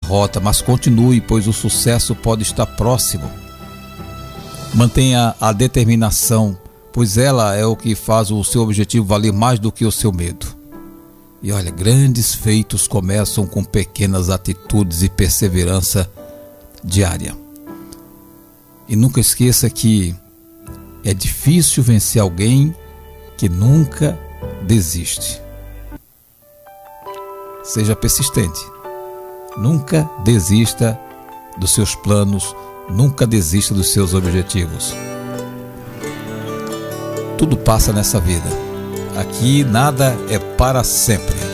rota, mas continue, pois o sucesso pode estar próximo. Mantenha a determinação, pois ela é o que faz o seu objetivo valer mais do que o seu medo. E olha, grandes feitos começam com pequenas atitudes e perseverança diária. E nunca esqueça que é difícil vencer alguém que nunca desiste. Seja persistente. Nunca desista dos seus planos, nunca desista dos seus objetivos. Tudo passa nessa vida. Aqui nada é para sempre.